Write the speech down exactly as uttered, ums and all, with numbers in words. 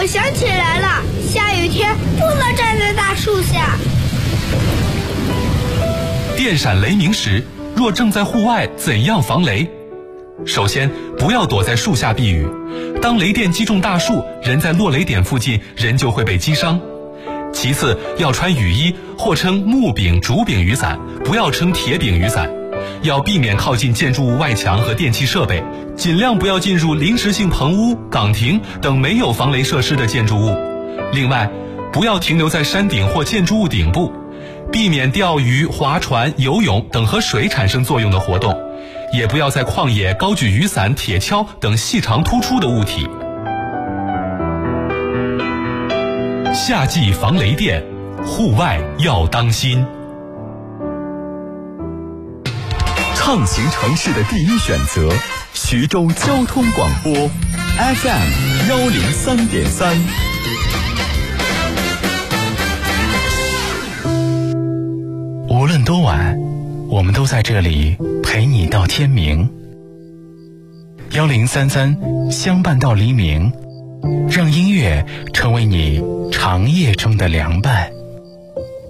我想起来了，下雨天不能站在大树下。 电闪雷鸣时，若正在户外，怎样防雷？首先，不要躲在树下避雨。当雷电击中大树，人在落雷点附近，人就会被击伤。其次，要穿雨衣，或称木柄、竹柄雨伞，不要称铁柄雨伞。要避免靠近建筑物外墙和电气设备，尽量不要进入临时性棚屋、岗亭等没有防雷设施的建筑物。另外，不要停留在山顶或建筑物顶部，避免钓鱼、划船、游泳等和水产生作用的活动，也不要在旷野高举雨伞、铁锹等细长突出的物体。夏季防雷电，户外要当心。 畅行城市的第一选择，徐州交通广播 F M 幺零三点三。 无论多晚，我们都在这里陪你到天明。幺零三三相伴到黎明，让音乐成为你长夜中的凉伴。